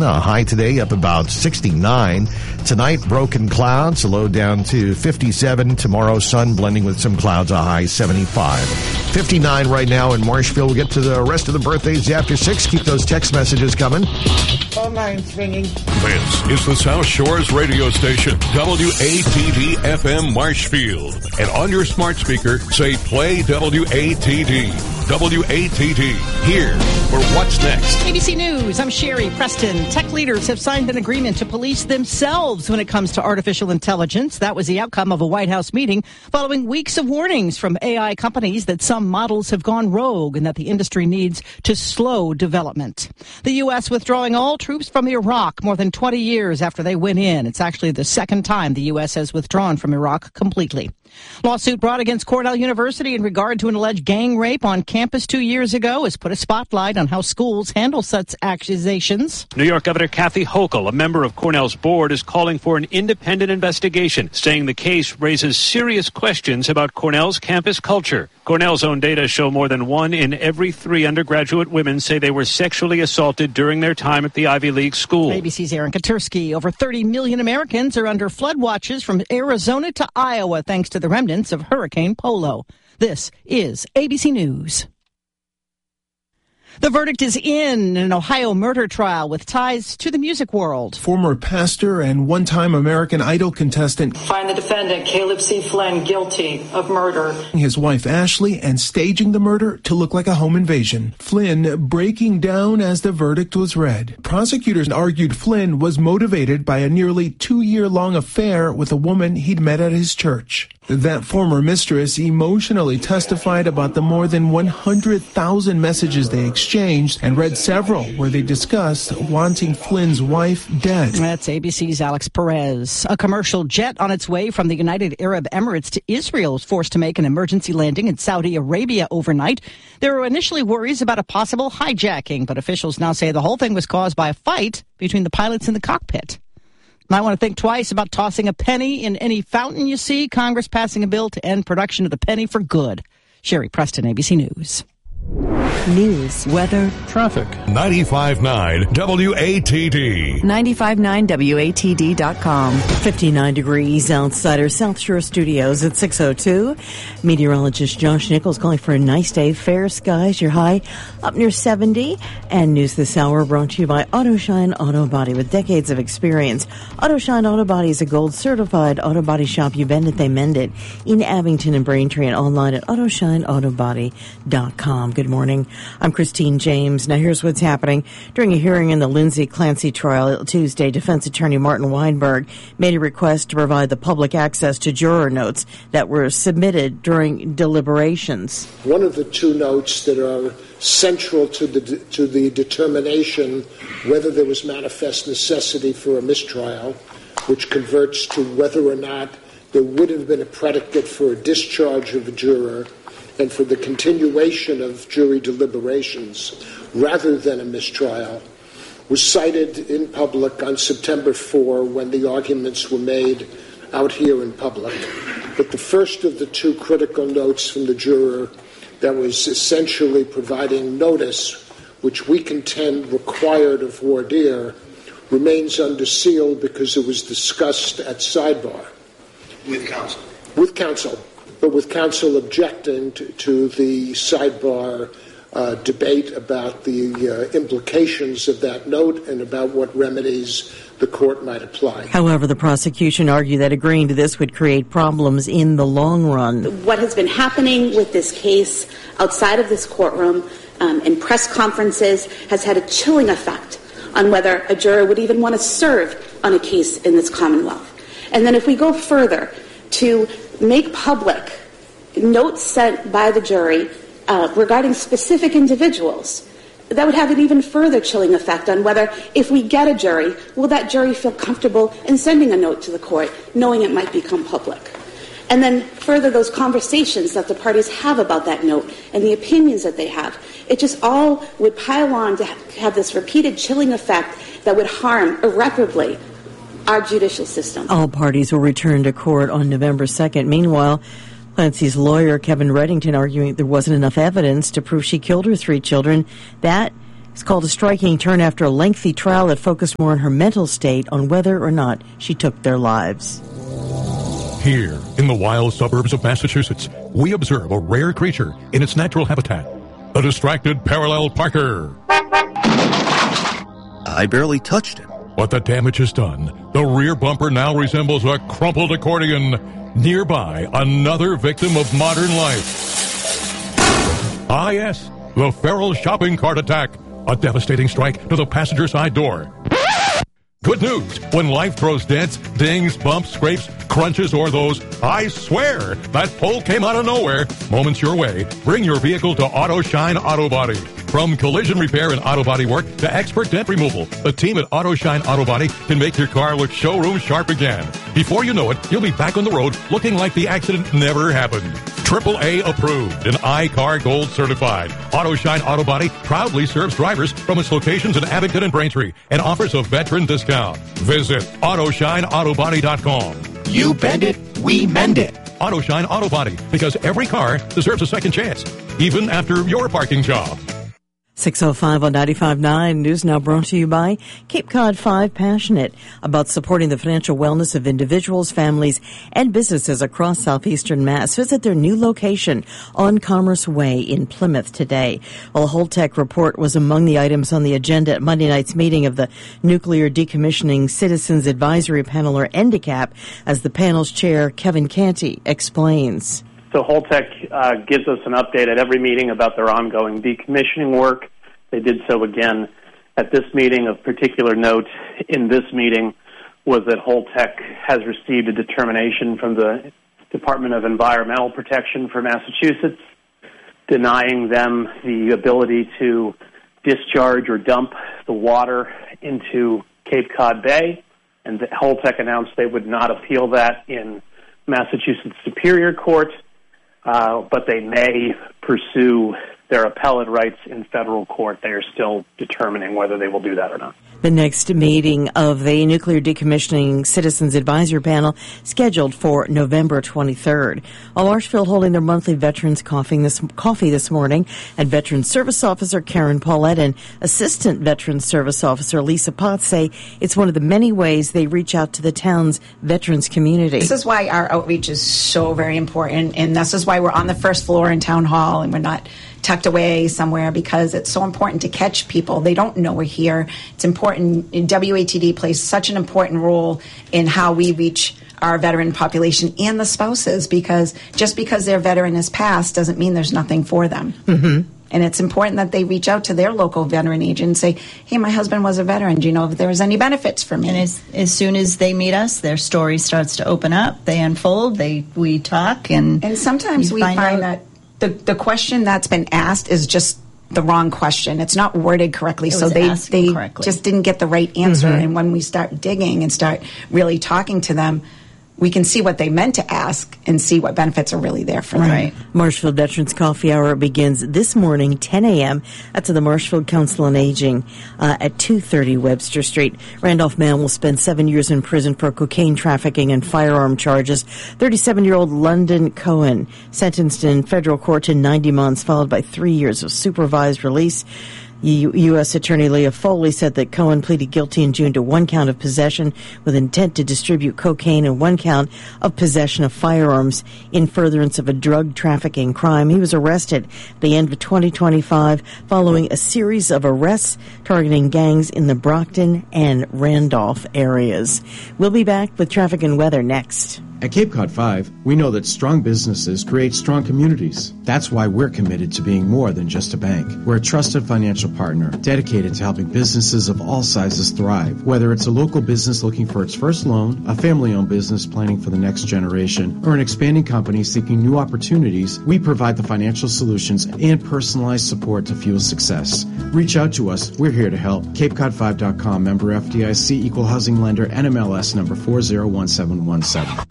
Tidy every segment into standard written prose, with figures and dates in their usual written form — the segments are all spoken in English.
A high today up about 69. Tonight, broken clouds, a low down to 57. Tomorrow, sun blending with some clouds, a high 75. 59 right now in Marshfield. We'll get to the rest of the birthdays after 6. Keep those text messages coming. Phone line's ringing. This is the South Shores radio station, WATD FM Marshfield. And on your smart speaker, say play WATD. WATD, here for What's Next. ABC News, I'm Sherry Preston. Tech leaders have signed an agreement to police themselves when it comes to artificial intelligence. That was the outcome of a White House meeting following weeks of warnings from AI companies that some models have gone rogue and that the industry needs to slow development. The U.S. withdrawing all troops from Iraq more than 20 years after they went in. It's actually the second time the U.S. has withdrawn from Iraq completely. Lawsuit brought against Cornell University in regard to an alleged gang rape on campus 2 years ago has put a spotlight on how schools handle such accusations. New York Governor Kathy Hochul, a member of Cornell's board, is calling for an independent investigation, saying the case raises serious questions about Cornell's campus culture. Cornell's own data show more than 1 in every 3 undergraduate women say they were sexually assaulted during their time at the Ivy League school. ABC's Aaron Katursky. Over 30 million Americans are under flood watches from Arizona to Iowa thanks to the remnants of Hurricane Polo. This is ABC News. The verdict is in an Ohio murder trial with ties to the music world. Former pastor and one-time American Idol contestant find the defendant, Caleb C. Flynn, guilty of murder. His wife, Ashley, and staging the murder to look like a home invasion. Flynn breaking down as the verdict was read. Prosecutors argued Flynn was motivated by a nearly 2-year-long affair with a woman he'd met at his church. That former mistress emotionally testified about the more than 100,000 messages they exchanged and read several where they discussed wanting Flynn's wife dead. That's ABC's Alex Perez. A commercial jet on its way from the United Arab Emirates to Israel was forced to make an emergency landing in Saudi Arabia overnight. There were initially worries about a possible hijacking, but officials now say the whole thing was caused by a fight between the pilots in the cockpit. Might want to think twice about tossing a penny in any fountain you see. Congress passing a bill to end production of the penny for good. Sherry Preston, ABC News. News, weather, traffic. 95.9 WATD. 959WATD.com. 59 degrees outside our South Shore studios at 6:02. Meteorologist Josh Nichols calling for a nice day. Fair skies, your high up near 70. And news this hour brought to you by AutoShine Auto Body. With decades of experience, AutoShine Auto Body is a gold certified auto body shop. You bend it, they mend it. In Abington and Braintree and online at AutoShineAutoBody.com. Good morning. I'm Christine James. Now here's what's happening. During a hearing in the Lindsay Clancy trial Tuesday, defense attorney Martin Weinberg made a request to provide the public access to juror notes that were submitted during deliberations. One of the 2 notes that are central to the determination whether there was manifest necessity for a mistrial, which converts to whether or not there would have been a predicate for a discharge of a juror and for the continuation of jury deliberations rather than a mistrial, was cited in public on September 4 when the arguments were made out here in public. But the first of the 2 critical notes from the juror that was essentially providing notice, which we contend required of voir dire, remains under seal because it was discussed at sidebar. With counsel? With counsel. But with counsel objecting to the sidebar debate about the implications of that note and about what remedies the court might apply. However, the prosecution argued that agreeing to this would create problems in the long run. What has been happening with this case outside of this courtroom in press conferences has had a chilling effect on whether a juror would even want to serve on a case in this Commonwealth. And then if we go further to make public notes sent by the jury regarding specific individuals, that would have an even further chilling effect on whether, if we get a jury, will that jury feel comfortable in sending a note to the court, knowing it might become public. And then further, those conversations that the parties have about that note and the opinions that they have, it just all would pile on to have this repeated chilling effect that would harm irreparably our judicial system. All parties will return to court on November 2nd. Meanwhile, Clancy's lawyer, Kevin Reddington, arguing there wasn't enough evidence to prove she killed her 3 children. That It's called a striking turn after a lengthy trial that focused more on her mental state on whether or not she took their lives. Here, in the wild suburbs of Massachusetts, we observe a rare creature in its natural habitat, a distracted parallel parker. I barely touched him. But the damage is done. The rear bumper now resembles a crumpled accordion. Nearby, another victim of modern life. Ah, yes, the feral shopping cart attack. A devastating strike to the passenger side door. Good news. When life throws dents, dings, bumps, scrapes, crunches, or those, I swear, that pole came out of nowhere, moments your way, bring your vehicle to AutoShine Auto Body. From collision repair and auto body work to expert dent removal, the team at AutoShine Auto Body can make your car look showroom sharp again. Before you know it, you'll be back on the road looking like the accident never happened. AAA approved and iCar Gold certified. AutoShine Auto Body proudly serves drivers from its locations in Abington and Braintree and offers a veteran discount. Visit AutoShineAutoBody.com. You bend it, we mend it. AutoShine Auto Body, because every car deserves a second chance, even after your parking job. 6:05 on 95.9 News now brought to you by Cape Cod 5, passionate about supporting the financial wellness of individuals, families, and businesses across southeastern Mass. Visit their new location on Commerce Way in Plymouth today. Well, a Holtec report was among the items on the agenda at Monday night's meeting of the Nuclear Decommissioning Citizens Advisory Panel, or NDCAP, as the panel's chair, Kevin Canty, explains. So Holtec gives us an update at every meeting about their ongoing decommissioning work. They did so again at this meeting. Of particular note in this meeting was that Holtec has received a determination from the Department of Environmental Protection for Massachusetts denying them the ability to discharge or dump the water into Cape Cod Bay. And Holtec announced they would not appeal that in Massachusetts Superior Court. But they may pursue their appellate rights in federal court. They are still determining whether they will do that or not. The next meeting of the Nuclear Decommissioning Citizens Advisory Panel scheduled for November 23rd. While Marshfield holding their monthly Veterans Coffee this morning, and Veteran Service Officer Karen Paulette and Assistant Veteran Service Officer Lisa Potts say it's one of the many ways they reach out to the town's veterans community. This is why our outreach is so very important, and this is why we're on the first floor in Town Hall and we're not tucked away somewhere, because it's so important to catch people. They don't know we're here. It's important. WATD plays such an important role in how we reach our veteran population and the spouses, because just because their veteran is passed doesn't mean there's nothing for them. Mm-hmm. And it's important that they reach out to their local veteran agent and say, hey, my husband was a veteran. Do you know if there was any benefits for me? And as soon as they meet us, their story starts to open up. They unfold. We talk. And sometimes we find that the question that's been asked is just the wrong question. It's not worded correctly, so they just didn't get the right answer. Mm-hmm. And when we start digging and start really talking to them, we can see what they meant to ask and see what benefits are really there for them. Right. Marshfield Veterans Coffee Hour begins this morning, 10 a.m. That's at the Marshfield Council on Aging at 230 Webster Street. Randolph man will spend 7 years in prison for cocaine trafficking and firearm charges. 37-year-old London Cohen sentenced in federal court to 90 months, followed by 3 years of supervised release. U.S. Attorney Leah Foley said that Cohen pleaded guilty in June to 1 count of possession with intent to distribute cocaine and 1 count of possession of firearms in furtherance of a drug trafficking crime. He was arrested at the end of 2025 following a series of arrests targeting gangs in the Brockton and Randolph areas. We'll be back with traffic and weather next. At Cape Cod 5, we know that strong businesses create strong communities. That's why we're committed to being more than just a bank. We're a trusted financial partner dedicated to helping businesses of all sizes thrive. Whether it's a local business looking for its first loan, a family-owned business planning for the next generation, or an expanding company seeking new opportunities, we provide the financial solutions and personalized support to fuel success. Reach out to us. We're here to help. CapeCod5.com, member FDIC, equal housing lender, NMLS number 401717.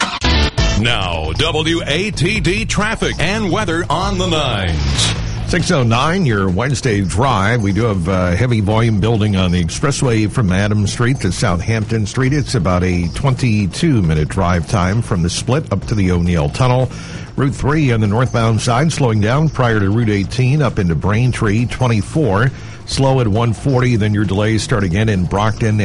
Now, WATD traffic and weather on the 9s. 6:09, your Wednesday drive. We do have heavy volume building on the expressway from Adams Street to Southampton Street. It's about a 22-minute drive time from the split up to the O'Neill Tunnel. Route 3 on the northbound side slowing down prior to Route 18 up into Braintree. 24 Slow at 140. Then your delays start again in Brockton